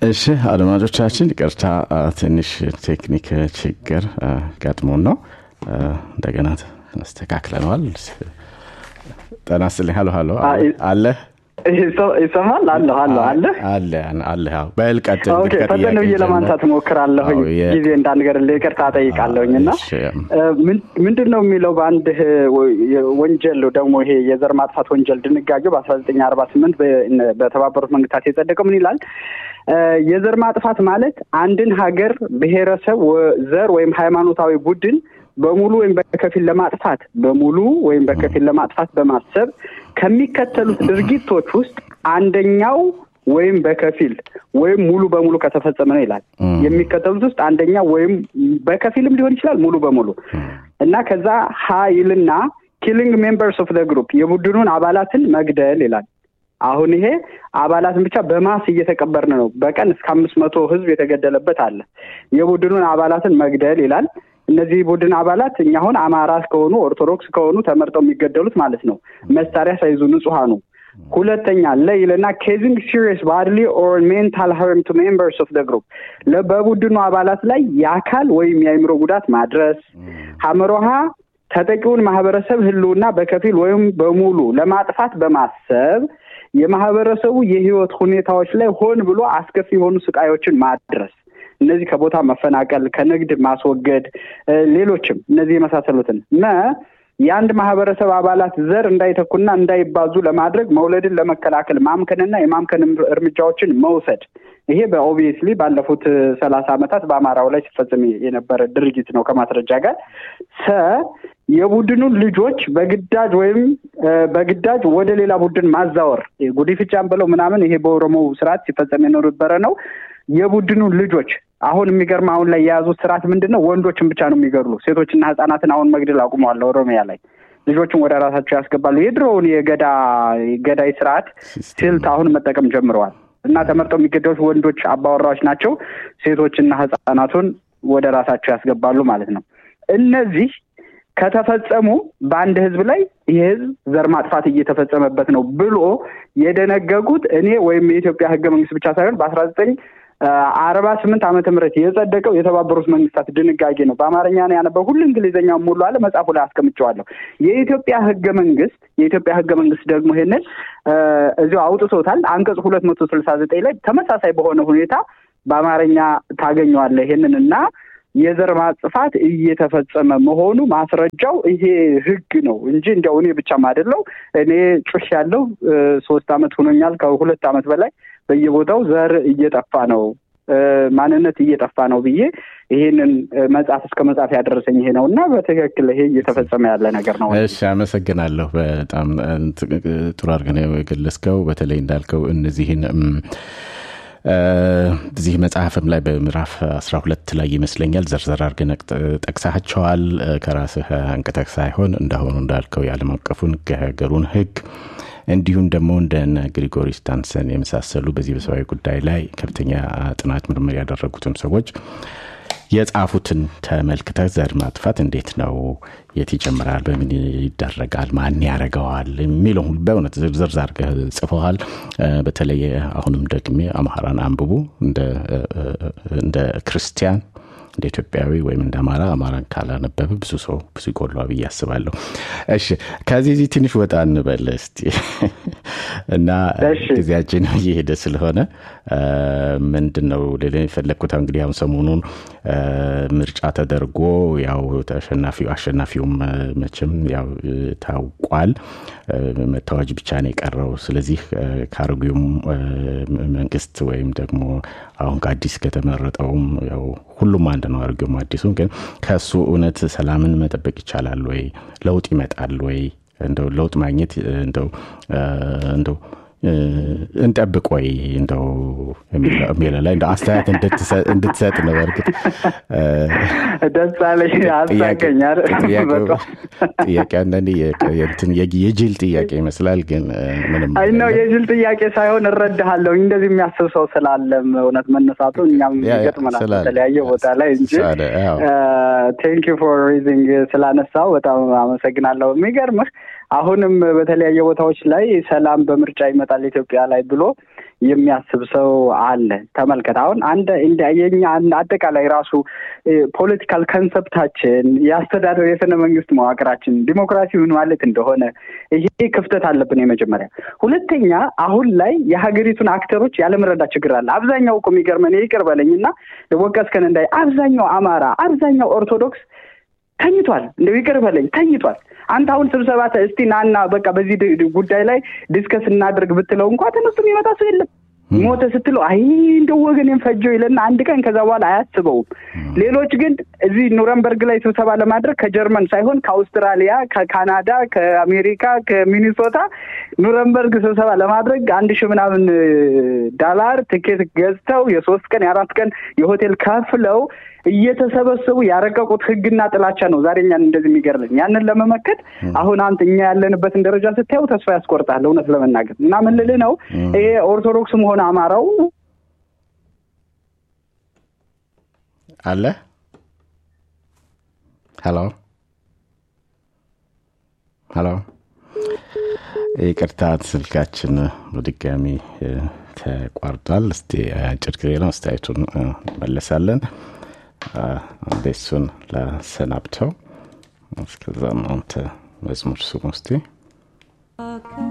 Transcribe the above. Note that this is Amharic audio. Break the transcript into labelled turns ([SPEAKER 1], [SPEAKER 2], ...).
[SPEAKER 1] እሺ አድማጮቻችን ይቅርታ ትንሽ ቴክኒክ ችግር ገጥሞን ነው እንደገና አስተካክለናል ተናስልኝ ሃሎ አለ
[SPEAKER 2] ይሰማል አለ
[SPEAKER 1] በልቀጥል
[SPEAKER 2] ፈተነው ለማንሳት ሞክራለሁ ጊዜ እንዳንገርልህ ይቅርታ ጠይቃለሁኝና ምንድነው የሚለው በአንድ ወንጀል ደግሞ ይሄ የዘር ማጥፋት ወንጀል ድንጋጌው በ1948 በተባበሩት መንግስታት የጸደቀው ምን ይላል የዘር ማጥፋት ማለት አንድን ሀገር ብሔረሰብ ዘር ወይም ሃይማኖታዊ ቡድን በሙሉ ወይም በከፊል ለማጥፋት በማሰብ ከሚከተሉት ድርጊቶች ውስጥ አንደኛው ወይም በከፊል ወይም ሙሉ በሙሉ ከተፈጸመ ነው ይላል የሚከተሉት ውስጥ አንደኛው ወይም በከፊልም ሊሆን ይችላል ሙሉ በሙሉ እና ከዛ ኃይልና killing members of the group የቡድኑን አባላትን መግደል ይላል አሁን ይሄ አባላትን ብቻ በማስ እየተቀበርን ነው በቀን እስከ 500 ህዝብ የተገደለበት አለ የቡድኑን አባላትን መግደል ይላል እነዚህ ቡድን አባላት እኛ አሁን አማራ ከሆኑ ኦርቶዶክስ ከሆኑ ተመርጠው የሚገደሉት ማለት ነው መሳሪያ ሳይዙ ንጹሃኑ ሁለተኛ ለይለና causing serious bodily or mental harm to members of the group ለበቡድኑ አባላት ላይ ያካል ወይም የአይምሮ ጉዳት ማድረስ ሐመሮሃ ተጠቂውን ማህበረሰብ ህልውና በከፊል ወይም በሙሉ ለማጥፋት በማሰብ የማህበረሰቡ የህይወት ሁኔታዎች ላይ ሆን ብሎ አስከፊ የሆኑ ስቃዮችን ማድረስ እነዚህ ከቦታ መፈናቀል ከንግድ ማስወገድ ሌሎችም እነዚህ የመሳሰሉትን የአንድ ማህበረሰብ አባላት ዘር እንዳይተኩና እንዳይባዙ ለማድረግ መውለድን ለመከላከል ማምከንና የማምከን እርምጃዎችን መውሰድ ይሄ በኦብቪየስሊ ባለፉት 30 አመታት በአማራው ላይ ሲፈጸም የነበረ ድርጊት ነው ከማስረጃ ጋር የቡድኑ ልጆች በግዳጅ ወደ ሌላ ቡድን ማዛወር ጉዲፍቻን ብለው ምናምን ይሄ በኦሮሞ ስርዓት ሲፈጸም የነበረ ነው የቡድኑ ልጆች አሁን የሚገርም አሁን ላይ ያዙት ስርዓት ምንድነው ወንዶችን ብቻ ነው የሚገድሉ ሴቶችና ህፃናትን አሁን መግደል አቁመዋል ኦሮሚያ ላይ ልጆችን ወደ ራሳቸው ያስገባሉ የድሮውን የገዳይ ስርዓት ስልት አሁን መጠቀም ጀምረዋል እና ተመርጠው የሚገደሉት ወንዶች አባወራዎች ናቸው ሴቶችና ህፃናቱን ወደ ራሳቸው ያስገባሉ ማለት ነው እነዚህ ከተፈጸሙ በአንድ ህዝብ ላይ የህዝብ ዘር ማጥፋት እየተፈጸመበት ነው ብሎ የደነገጉት እኔ ወይም የኢትዮጵያ ህገ መንግስት ብቻ ሳይሆን በ1948 ዓመተ ምህረት የጸደቀው የተባበሩት መንግስታት ድንጋጌ ነው በአማርኛ ነው ያነበው ሁሉ እንግሊዘኛው ሙሉ አለ መጽሐፉ ላይ አስቀምጬዋለሁ የኢትዮጵያ ህገ መንግስት ደግሞ ይሄንን እዚሁ አውጥቶታል አንቀጽ 269 ላይ ተመሳሳይ በሆነ ሁኔታ በአማርኛ ታገኘዋለህ ይሄንንና የዘር ማጥፋት እየተፈጸመ መሆኑ ማስረጃው ይሄ ህግ ነው እንጂ እንደው እኔ ብቻም አይደለም እኔ ጩሽ ያለው 3 አመት ሆኖኛል ከ2 አመት በላይ በየቦታው ዘር እየጠፋ ነው ማንነት እየጠፋ ነው ብዬ ይሄንን መጽሐፍ እስከ መጽሐፍ ያደረሰኝ ይሄ ነውና በትክክል ይሄ እየተፈጸመ ያለ ነገር ነው
[SPEAKER 1] እሺ አመሰግናለሁ በጣም ጥሩ አድርገህ ነው የገለጽከው በተለይ እንዳልከው እነዚህን እዚህ መጽሐፍም ላይ በምዕራፍ 12 ላይ ይመስለኛል ዘርዘር አድርገን ጠቅሳቸዋል ከራስህ አንቀጠቅ ሳይሆን እንደሆነ እንዳልከው የዓለም አቀፉን ሀገሩን ህግ እንዲሁም ደግሞ እንደነ ግሪጎሪ ስታንሰን የመሳሰሉ በዚህ በሰብአዊ ጉዳይ ላይ ከፍተኛ ጥናት ምርምር ያደረጉትን ሰዎች የጻፉትን ተመልክተህ ዘር ማጥፋት እንዴት ነው የት ይጀምራል በምን ይደረጋል ማን ያረጋዋል የሚለው በእውነት ዝርዝር አድርገህ ጽፈዋል በተለይ አሁንም ደግሞ አማራን አንብቡ እንደ ክርስቲያን እንደ ኢትዮጵያዊ ወይም እንደ አማራን ካላነበበ ብዙ ይቆላው ያስባለሁ እሺ ከዚህ ትንሽ ወጣ እንበል እስቲ እና ጊዜያችን እየሄደ ስለሆነ ምንድነው ለኔ ፈለኩት እንግዲህ አሁን ሰሞኑን ምርጫ ተደርጎ ያው አሸናፊውም መቼም ያው ታውቋል መታወጅ ብቻ ነው የቀረው ስለዚህ ካርጉም መንግስት ወይም ደግሞ አሁን ከአዲስ ከተመረጠውም ያው ሁሉም አንድ ነው አርጉም አዲሱ ግን ከሱ እውነት ሰላምን መጠበቅ ይቻላል ወይ ለውጥ ይመጣል ወይ እንደው ለውጥ ማግኘት እንደው እንጠብቅ ወይ እንደው የሚለላይ እንደ አስተያየት እንድትሰጥ ነው ወርግጥ
[SPEAKER 2] ደሳለኝ አሳቀኛል
[SPEAKER 1] ጥያቄ አንዳንዴ የጅል ጥያቄ ይመስላል ግን ምንም
[SPEAKER 2] አይ ነው የጅል ጥያቄ ሳይሆን እረዳሃለሁ እንደዚህ የሚያስብ ሰው ስላለም እውነት መነሳቱ እኛም ይገጥመናል በተለያየ ቦታ ላይ እንጂ thank you for raising ስላነሳው በጣም አመሰግናለሁ የሚገርምህ አሁንም በተለያየ ቦታዎች ላይ ሰላም በምርጫ ይመጣል ኢትዮጵያ ላይ ብሎ የሚያስብ ሰው አለ። ተመልከት አሁን የኛ አጠቃላይ ራሱ ፖለቲካል ኮንሰፕታችን የአስተዳደር የስነ መንግስት መዋቅራችን ዲሞክራሲ ምን ማለት እንደሆነ ይሄ ክፍተት አለብን የመጀመሪያ። ሁለተኛ አሁን ላይ የሀገሪቱን አክተሮች ያለመረዳት ችግር አለ። አብዛኛው እኮ የሚገርመን ይቅር በለኝና ወቀስከን እንዳይ አብዛኛው አማራ አብዛኛው ኦርቶዶክስ ተኝቷል። እንደው ይቅር በለኝ ተኝቷል። አንተ አሁን ስብሰባ እስቲ ናና በቃ በዚህ ጉዳይ ላይ ዲስከስ እናድርግ ብትለው እንኳን ተነስቶ የሚመጣ ሰው የለም። ሞተ ስትለው አይ እንደው ወገኔን ፈጀው ይለና አንድ ቀን ከዛ በኋላ አያስበውም። ሌሎች ግን እዚህ ኑረምበርግ ላይ ስብሰባ ለማድረግ ከጀርመን ሳይሆን ከአውስትራሊያ፣ ከካናዳ፣ ከአሜሪካ፣ ከሚኒሶታ ኑረምበርግ ስብሰባ ለማድረግ 1000 ምናምን ዶላር ትኬት ገዝተው የ3 ቀን የ4 ቀን የሆቴል ከፍለው እየተሰበሰቡ ያረቀቁት ህግና ጥላቻ ነው ዛሬኛን እንደዚህ የሚገርልኝ። ያንን ለመመከት አሁን አንተ እኛ ያለንበትን ደረጃ ስታየው ተስፋ ያስቆርጣል እውነት ለመናገር። እና ምን ልልህ ነው ይሄ ኦርቶዶክስም ሆነ አማራው
[SPEAKER 1] አለ ሄሎ ይቅርታ ስልካችን በድጋሚ ተቋርጧል። እስቲ አጭር ጊዜ ነው አስተያየቱን መለሳለን። አዲሱን ለሰናብተው እስከዛ አንተ መዝሙር ስሙ እስቲ